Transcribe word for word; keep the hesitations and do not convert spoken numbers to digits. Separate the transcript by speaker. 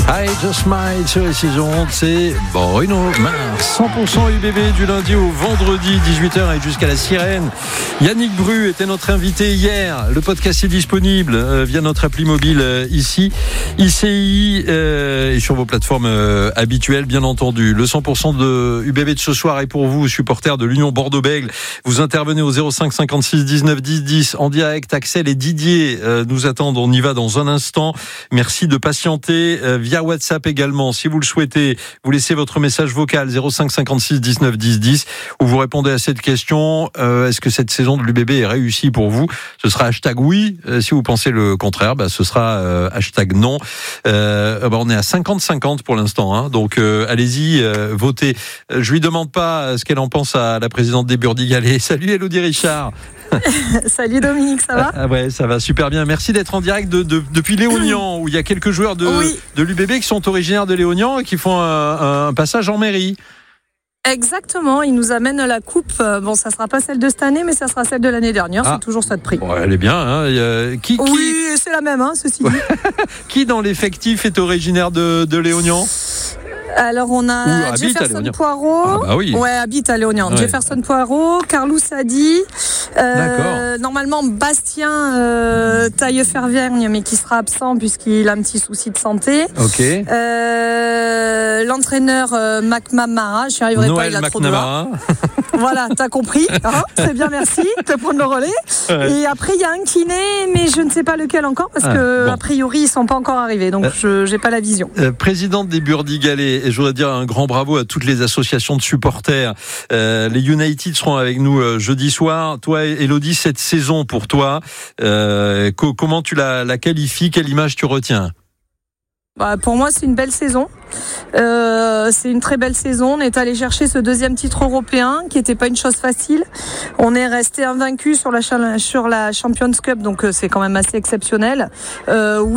Speaker 1: I Just Might sur les saisons, c'est Bruno Mars. cent pour cent U B B du lundi au vendredi, dix-huit heures et jusqu'à la sirène. Yannick Bru était notre invité hier. Le podcast est disponible euh, via notre appli mobile euh, ici, I C I euh, et sur vos plateformes euh, habituelles, bien entendu. Le cent pour cent de U B B de ce soir est pour vous, supporters de l'Union Bordeaux-Bègles. Vous intervenez au zéro cinq cinquante-six dix-neuf dix dix en direct. Axel et Didier euh, nous attendent. On y va dans un instant. Merci de patienter euh, via WhatsApp également. Si vous le souhaitez, vous laissez votre message vocal zéro cinq cinquante-six dix-neuf dix dix où vous répondez à cette question. Euh, est-ce que cette saison de l'U B B est réussie pour vous? Ce sera hashtag oui. Euh, si vous pensez le contraire, bah, ce sera euh, hashtag non. Euh, bah, on est à cinquante cinquante pour l'instant. Hein, donc euh, allez-y, euh, votez. Euh, je lui demande pas ce qu'elle en pense à la présidente des Burdigales. Salut Élodie Richard.
Speaker 2: Salut Dominique, ça va?
Speaker 1: Ah ouais, ça va super bien. Merci d'être en direct de, de, depuis Léognan, où il y a quelques joueurs de,
Speaker 2: oui.
Speaker 1: de l'U B B qui sont originaires de Léognan et qui font un, un passage en mairie.
Speaker 2: Exactement, ils nous amènent la coupe. Bon, ça sera pas celle de cette année, mais ça sera celle de l'année dernière. Ah. C'est toujours ça de prix.
Speaker 1: Bon, elle est bien. Hein. Qui, qui...
Speaker 2: Oui, c'est la même, hein, ceci dit.
Speaker 1: Qui dans l'effectif est originaire de, de Léognan?
Speaker 2: Alors on a Jefferson Poirot,
Speaker 1: ah bah oui.
Speaker 2: ouais, habite à Léognan. Ouais. Jefferson Poirot, Carlos Sadi, euh, normalement Bastien euh, Taillefervergne, mais qui sera absent puisqu'il a un petit souci de santé.
Speaker 1: Ok.
Speaker 2: Euh, l'entraîneur euh, McNamara, je n'y arriverai
Speaker 1: Noël
Speaker 2: pas, il a
Speaker 1: McNamara.
Speaker 2: trop de voix. Voilà, t'as compris, hein, c'est bien, merci de prendre le relais. Ouais. Et après il y a un kiné, mais je ne sais pas lequel encore parce ah, que bon. A priori ils sont pas encore arrivés, donc euh, je n'ai pas la vision.
Speaker 1: Euh, présidente des Burdigales. Et je voudrais dire un grand bravo à toutes les associations de supporters. Euh, les United seront avec nous euh, jeudi soir. Toi, Élodie, cette saison pour toi, euh, co- comment tu la, la qualifies? Quelle image tu retiens?
Speaker 2: Bah, pour moi, c'est une belle saison. Euh, c'est une très belle saison. On est allé chercher ce deuxième titre européen, qui n'était pas une chose facile. On est resté invaincu sur la sur la Champions Cup, donc c'est quand même assez exceptionnel. Euh, oui.